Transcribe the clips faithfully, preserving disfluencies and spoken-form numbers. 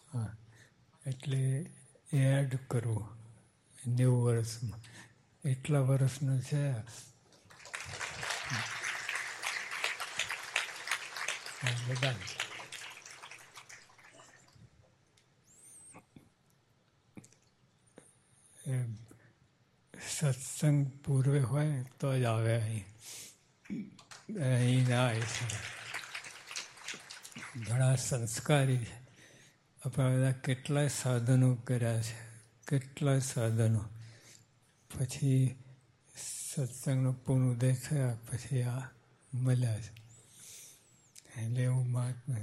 હા, એટલે એ એડ કરવું નેવું વર્ષમાં. એટલા વર્ષનું છે. બધા સત્સંગ પૂર્વે હોય તો જ આવે અહીં. અહીં ના આવી શકે. ઘણા સંસ્કારી છે. આપણા બધા કેટલાય સાધનો કર્યા છે, કેટલાય સાધનો. પછી સત્સંગનો પૂર્ણ ઉદય થયા પછી આ મળ્યા છે. એટલે એવું મહાત્મા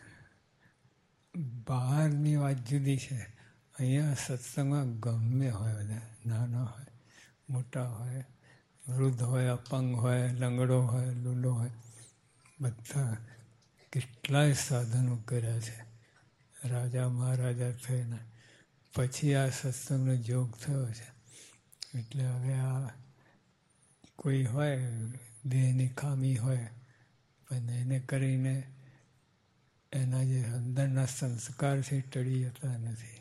બહારની વાત જુદી છે. અહીંયા સત્સંગમાં ગમે હોય, બધા નાના હોય, મોટા હોય, વૃદ્ધ હોય, અપંગ હોય, લંગડો હોય, લૂલો હોય, બધા કેટલાય સાધનો કર્યા છે. રાજા મહારાજા થઈને પછી આ સત્સંગનો જોગ થયો છે. એટલે હવે આ કોઈ હોય દેહની ખામી હોય પણ એને કરીને એના જે અંદરના સંસ્કાર છે ટળી જતા નથી.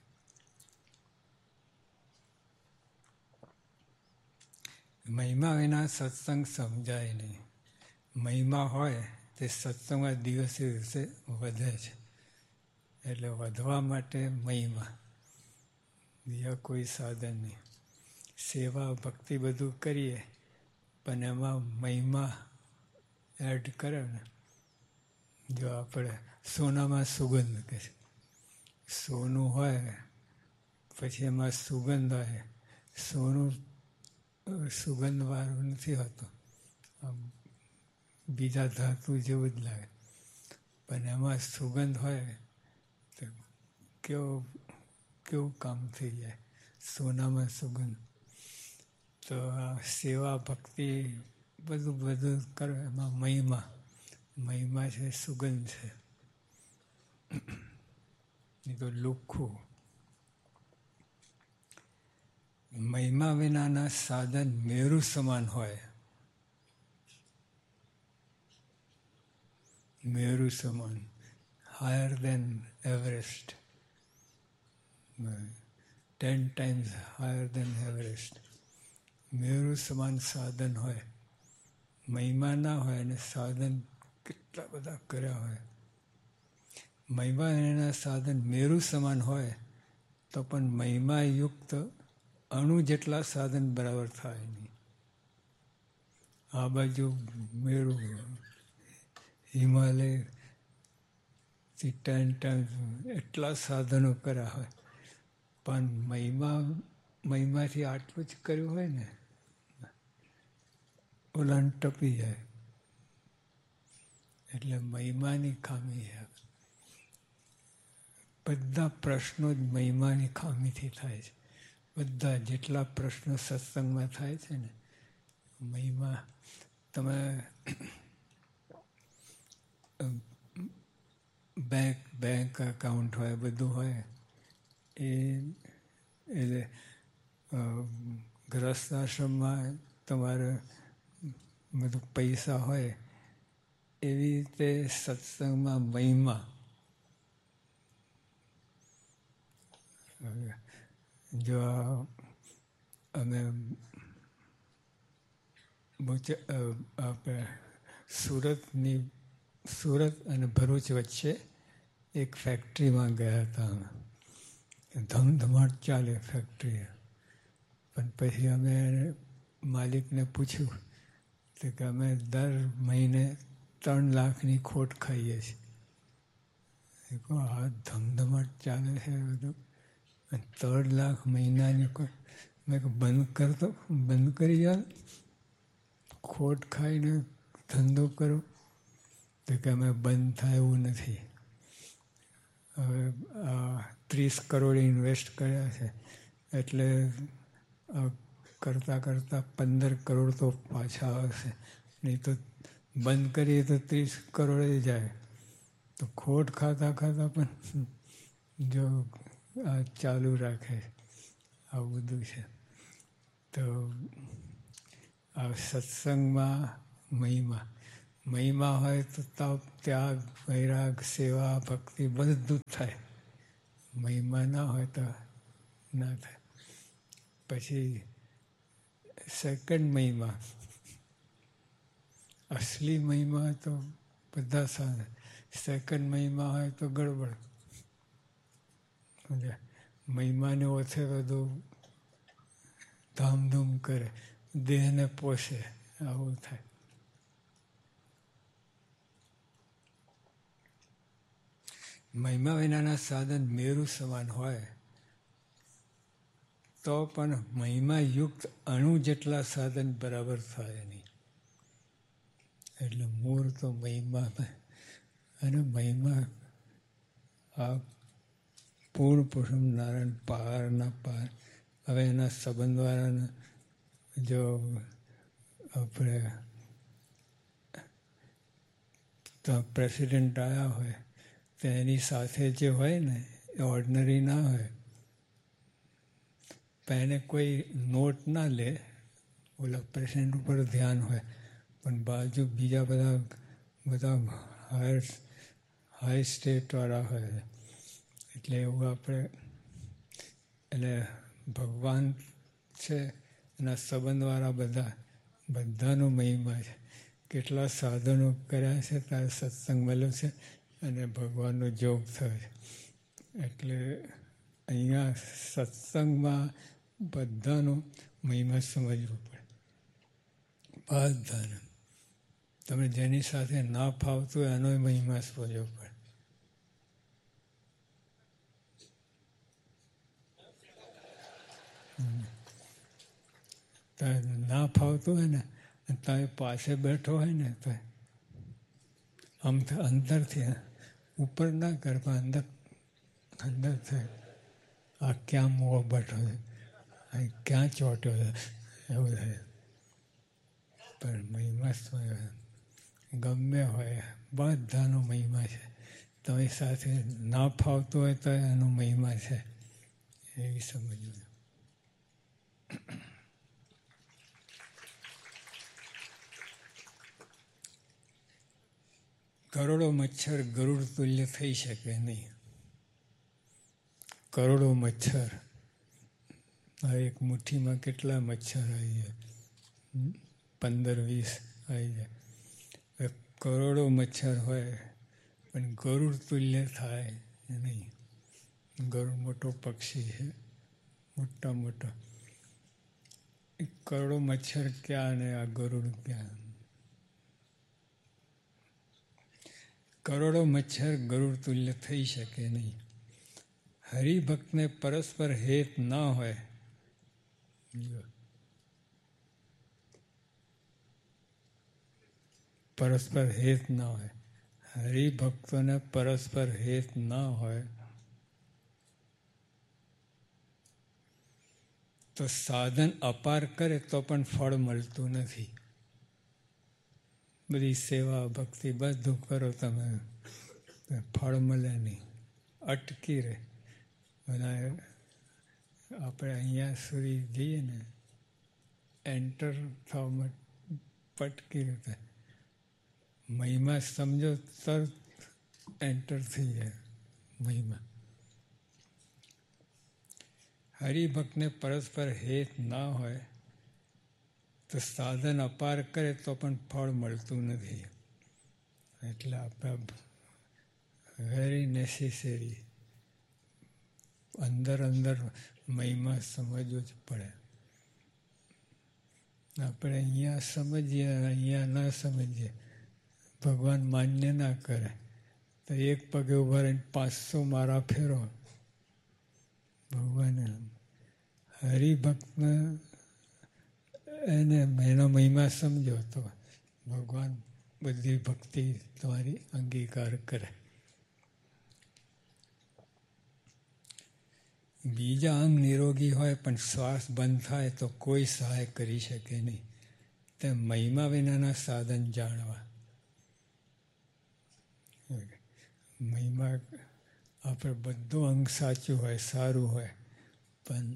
મહિમા વિના સત્સંગ સમજાય નહીં. મહિમા હોય તે સત્સંગમાં દિવસે દિવસે વધે છે. એટલે વધવા માટે મહિમા, બીજા કોઈ સાધન નહીં. સેવા ભક્તિ બધું કરીએ પણ એમાં મહિમા એડ કરે ને. જો આપણે સોનામાં સુગંધ કે છે, સોનું હોય પછી એમાં સુગંધ હોય. સોનું સુગંધવાળું નથી હોતું, આમ બીજા ધાતુ જેવું જ લાગે. પણ એમાં સુગંધ હોય તો કેવું કેવું કામ થઈ જાય સોનામાં સુગંધ. તો આ સેવા ભક્તિ બધું બધું કરે એમાં મહિમા મહિમા છે, સુગંધ છે. નહીં તો લુખ્ખું. મહિમા વિનાના સાધન મેરુ સમાન હોય. મેરુ સમાન, હાયર દેન એવરેસ્ટ, ટેન ટાઈમ્સ હાયર દેન એવરેસ્ટ. મેરુ સમાન સાધન હોય. મહિમા ના હોય અને સાધન કેટલા બધા કર્યા હોય. મહિમા એના સાધન મેરુ સમાન હોય તો પણ મહિમાયુક્ત અણુ જેટલા સાધન બરાબર થાય નહીં. આ બાજુ મેરુ હિમાલય ટેન ટાઈમ્સ એટલા સાધનો કર્યા હોય પણ મહિમા મહિમાથી આટલું જ કર્યું હોય ને ઓલાને ટપી જાય. એટલે મહિમાની ખામી છે. બધા પ્રશ્નો જ મહિમાની ખામીથી થાય છે. બધા જેટલા પ્રશ્નો સત્સંગમાં થાય છે ને મહિમા. તમે બેંક બેંક એકાઉન્ટ હોય, બધું હોય, એ એટલે ગ્રસ્ત આશ્રમમાં તમારે બધું પૈસા હોય એવી રીતે સત્સંગમાં મહિમા. જો અમે આપણે સુરતની સુરત અને ભરૂચ વચ્ચે એક ફેક્ટરીમાં ગયા હતા. અમે ધમધમાટ ચાલે ફેક્ટરી. પણ પછી અમે માલિકને પૂછ્યું તો કે અમે દર મહિને ત્રણ લાખની ખોટ ખાઈએ છીએ. આ ધમધમાટ ચાલે છે બધું, ત્રણ લાખ મહિનાની ખોટ. મેં કહું બંધ કરતો બંધ કરી યાર, ખોટ ખાઈને ધંધો કરો. તો કે અમે બંધ થાય એવું નથી. હવે આ ત્રીસ કરોડ ઇન્વેસ્ટ કર્યા છે એટલે કરતાં કરતાં પંદર કરોડ તો પાછા આવશે. નહીં તો બંધ કરીએ તો ત્રીસ કરોડ જાય. તો ખોટ ખાતા ખાતા પણ જો આ ચાલુ રાખે, આવું બધું છે. તો આ સત્સંગમાં મહિમા મહિમા હોય તો તપ, ત્યાગ, વૈરાગ, સેવા, ભક્તિ બધું જ થાય. મહિમા ના હોય તો ના થાય. પછી સેકન્ડ મહિમા, અસલી મહિમા તો બધા સારા, સેકન્ડ મહિમા હોય તો ગડબડ. મહિમાને ઓછે બધું ધામધૂમ કરે, દેહને પોષે, આવું થાય. મહિમા વિનાના સાધન મેરુ સમાન હોય તો પણ મહિમાયુક્ત અણુ જેટલા સાધન બરાબર થાય નહીં. એટલે મૂળ તો મહિમા, અને મહિમા આ પૂર્ણ પુરુષમ નારાયણ પારના પાર. હવે એના સંબંધવાળાને જો આપણે તો પ્રેસિડેન્ટ આવ્યા હોય તો એની સાથે જે હોય ને એ ઓર્ડિનરી ના હોય. પણ એને કોઈ નોટ ના લે, ઓલા પ્રેસિડેન્ટ ઉપર ધ્યાન હોય, પણ બાજુ બીજા બધા બધા હાયર હાઈ સ્ટેટવાળા હોય. એટલે એવું આપણે, એટલે ભગવાન છે એના સંબંધવાળા બધા બધાનો મહિમા છે. કેટલા સાધનો કર્યા છે ત્યારે સત્સંગ મળ્યો છે અને ભગવાનનો જોગ થયો છે. એટલે અહીંયા સત્સંગમાં બધાનો મહિમા સમજવો પડે. બધાને તમે જેની સાથે ના ફાવતું હોય એનો મહિમા સમજવો પડે. ના ફાવતું હોય ને તમે પાસે બેઠો હોય ને તો આમ અંદરથી ઉપર ના કર, પણ અંદર અંદર થાય આ ક્યાં મોહ બેઠો છે, અહીં ક્યાં ચોટ્યો છે, એવું થાય. પણ મહિમા ગમે હોય બધાનો મહિમા છે. તમારી સાથે ના ફાવતું હોય તો એનો મહિમા છે, એવી સમજવું. કરોડો મચ્છર ગરુડ તુલ્ય થઈ શકે નહીં. કરોડો મચ્છર, આ એક મુઠ્ઠીમાં કેટલા મચ્છર આવી જાય, પંદર વીસ આવી જાય. કરોડો મચ્છર હોય પણ ગરુડ તુલ્ય થાય નહીં. ગરુડ મોટો પક્ષી છે, મોટા મોટો. એક કરોડો મચ્છર ક્યાં ને આ ગરુડ ક્યાં? કરોડો મચ્છર ગરુડ તુલ્ય થઈ શકે નહીં. હરિભક્તને પરસ્પર હેત ના હોય, પરસ્પર હેત ના હોય, હરિભક્તોને પરસ્પર હેત ના હોય તો સાધન અપાર કરે તો પણ ફળ મળતું નથી. બધી સેવા ભક્તિ બધું કરો તમે, ફળ મળે નહીં, અટકી રહે. બધા આપણે અહીંયા સુધી જઈએ ને એન્ટર થવામાં પટકી રહે. મહિમા સમજો તરત એન્ટર થઈ જાય મહિમા. હરિભક્તને પરસ્પર હેત ના હોય તો સાધન અપાર કરે તો પણ ફળ મળતું નથી. એટલે આપણે વેરી નેસેસરી અંદર અંદર મહિમા સમજવો જ પડે. આપણે અહીંયા સમજીએ, અહીંયા ના સમજીએ, ભગવાન માન્ય ના કરે તો એક પગે ઉભા રહીને પાંચસો મારા ફેરો. ભગવાન હરિભક્તને એને એનો મહિમા સમજો તો ભગવાન બધી ભક્તિ તમારી અંગીકાર કરે. બીજા અંગ નિરોગી હોય પણ શ્વાસ બંધ થાય તો કોઈ સહાય કરી શકે નહીં. તે મહિમા વિનાના સાધન જાણવા. મહિમા આપણે બધું અંગ સાચું હોય, સારું હોય, પણ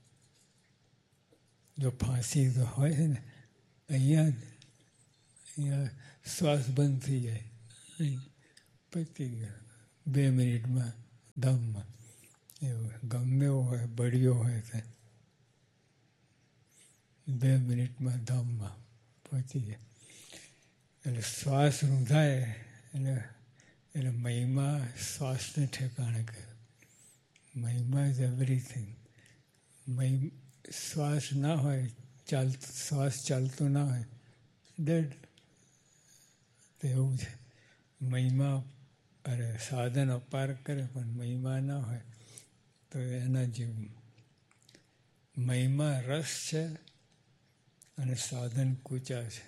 જો ફાંસી તો હોય છે ને અહીંયા જ અહીંયા શ્વાસ બંધ થઈ જાય, પતી ગયા બે મિનિટમાં દમમાં. એવું ગમે એવો હોય, બળિયો હોય તે બે મિનિટમાં ધામમાં પહોંચી જાય. એટલે શ્વાસ રૂંધાય એટલે એટલે મહિમા શ્વાસને ઠેકાણે કરે. મહિમા ઇઝ એવરીથિંગ. મહિ શ્વાસ ના હોય, ચાલ શ્વાસ ચાલતો ના હોય, ડેડ. તો એવું છે. મહિમા અરે સાધન અપાર કરે પણ મહિમા ના હોય તો એના જેવું. મહિમા રસ છે અને સાધન કૂચા છે.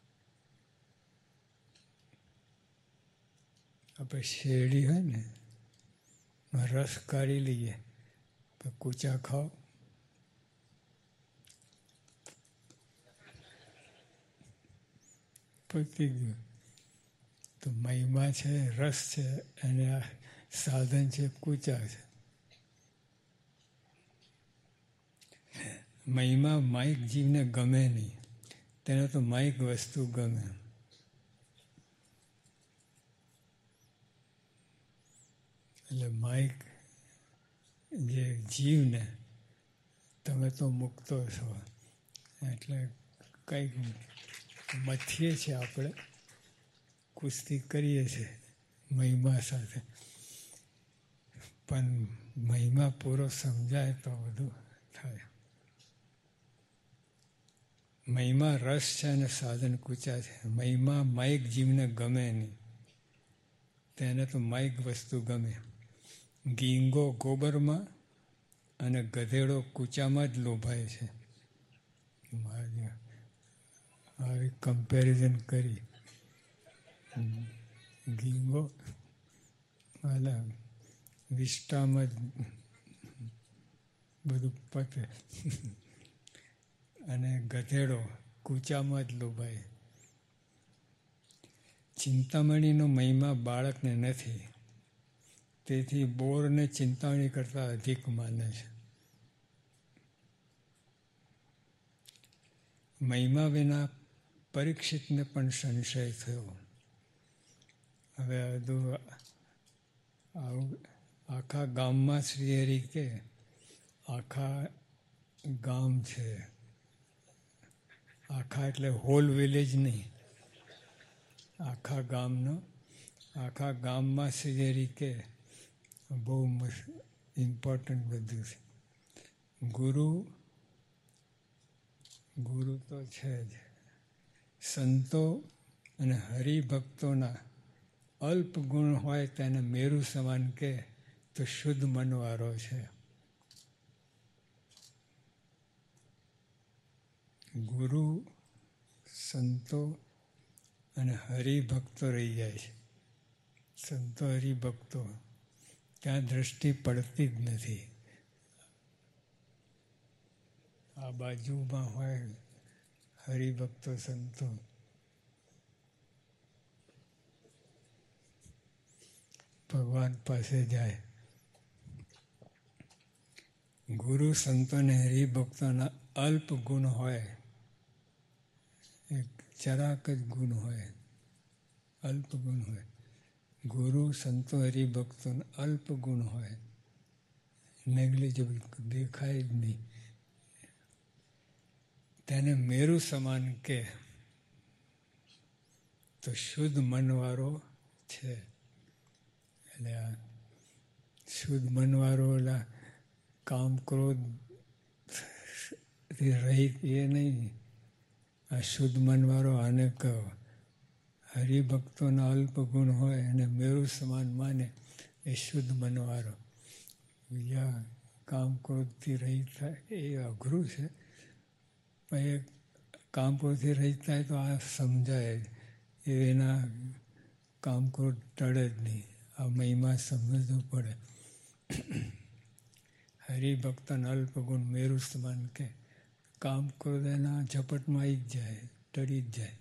આપણે શેરડી હોય ને રસ કાઢી લઈએ પણ કૂચા ખાઓ પતી ગયું. તો મહિમા છે, રસ છે, અને આ સાધન છે કૂચા છે. મહિમા માઇક જીવને ગમે નહીં, તેને તો માઇક વસ્તુ ગમે. એટલે માઇક જે જીવને તમે તો મુક્તો છો એટલે કંઈક મથીએ છીએ આપણે, કુસ્તી કરીએ છીએ મહિમા સાથે, પણ મહિમા પૂરો સમજાય તો બધું થાય. મહિમા રસ છે અને સાધન કૂચા છે. મહિમા માઇક જીવને ગમે નહીં, તેને તો માઇક વસ્તુ ગમે. ગીંગો ગોબરમાં અને ગધેડો કૂચામાં જ લોભાય છે. આવી કમ્પેરિઝન કરી. ગીંગો અલા વિષ્ટામાં જ બધું પતે અને ગધેડો કૂચામાં જ લોભાય. ચિંતામણીનો મહિમા બાળકને નથી, તેથી બોરને ચિંતામણી કરતાં અધિક માને છે. મહિમા વિના પરીક્ષિતને પણ સંશય થયો. હવે બધું આવું આખા ગામમાં શ્રી હરિ કે આખા ગામ છે, આખા એટલે હોલ વિલેજ નહીં, આખા ગામનો આખા ગામમાં શ્રી હરિ કે બહુ ઇમ્પોર્ટન્ટ બધું છે. ગુરુ ગુરુ તો છે જ. સંતો અને હરિભક્તોના અલ્પ ગુણ હોય તેને મેરુ સમાન કે તો શુદ્ધ મનવાળો છે. ગુરુ, સંતો અને હરિભક્તો રહી જાય છે. સંતો હરિભક્તો ત્યાં દ્રષ્ટિ પડતી જ નથી. આ બાજુમાં હોય હરિભક્તો સંતો, ભગવાન પાસે જાય. ગુરુ સંતો અને હરિભક્તોના અલ્પ ગુણ હોય, એક જરાક જ ગુણ હોય, અલ્પ ગુણ હોય. ગુરુ સંતો હરિભક્તોના અલ્પ ગુણ હોય, નેગ્લિજેબલ, દેખાય જ નહીં. તેને મેરુ સમાન કે તો શુદ્ધ મનવાળો છે. એટલે આ શુદ્ધ મનવાળો એટલે કામ ક્રોધ રહિત એ નહીં. આ શુદ્ધ મનવાળો આને કહો. હરિભક્તોના અલ્પ ગુણ હોય અને મેરુ સમાન માને એ શુદ્ધ મનવાળો. બીજા કામ ક્રોધથી રહિત થાય એ અઘરું છે, પણ એ કામ ક્રોધથી રહિત થાય તો આ સમજાય એ એના કામ ક્રોધ ટળે જ નહીં. આ મહિમા સમજવું પડે. હરિભક્તના અલ્પ ગુણ મેરુ સમાન કે કામ ક્રોધ એના ઝપટમાં આવી જ જાય, ટળી જ જાય.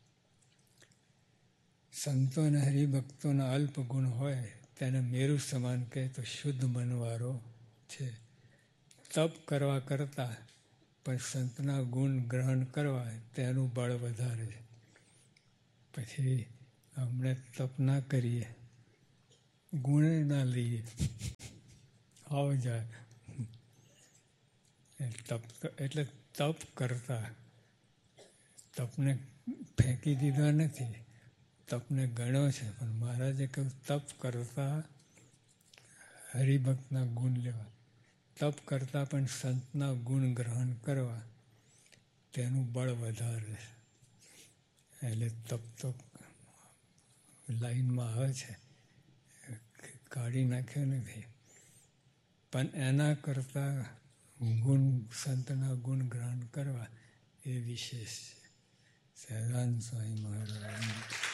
સંતો અને હરિભક્તોના અલ્પ ગુણ હોય તેને મેરુ સમાન કહે તો શુદ્ધ મનવાળો છે. તપ કરવા કરતાં પણ સંતના ગુણ ગ્રહણ કરવા તેનું બળ વધારે છે. પછી અમને તપ ના કરીએ, ગુણે ના લઈએ, ભાવ જાય. તપ તો એટલે તપ કરતા, તપને ફેંકી દીધો નથી, તપને ગણ્યો છે. પણ મહારાજે કહ્યું તપ કરતા હરિભક્તના ગુણ લેવા, તપ કરતાં પણ સંતના ગુણ ગ્રહણ કરવા, તેનું બળ વધારે છે. એટલે તપ તો લાઈનમાં આવે છે, કાઢી નાખ્યો નથી. પણ એના કરતાં ગુણ, સંતના ગુણ ગ્રહણ કરવા એ વિશેષ છે. સહજાનંદ સ્વામી મહારાજ.